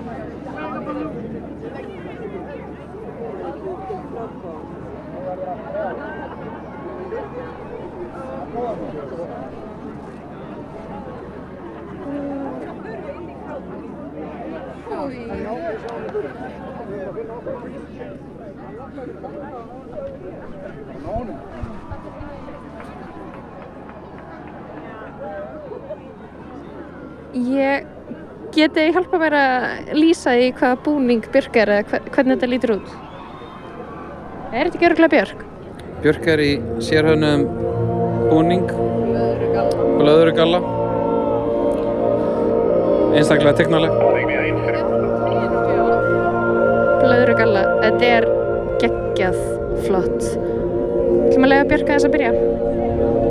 Geti hjálpa mér að lýsa í hvaða búning Björk er eða hvernig þetta lítur út? Er þetta ekki örugglega Björk? Björk er í sérhönnum búning, blöðrugalla, einstaklega teiknaleg. Blöðrugalla, þetta er geggjað flott. Ætlum að leyfa Björk aðeins að byrja.